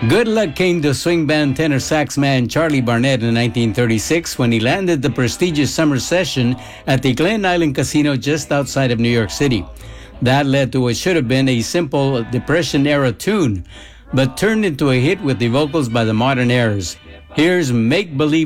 Good luck came to swing band tenor sax man Charlie Barnett in 1936 when he landed the prestigious summer session at the Glen Island Casino just outside of New York City. That led to what should have been a simple Depression-era tune, but turned into a hit with the vocals by the Modern Airs. Here's Make Believe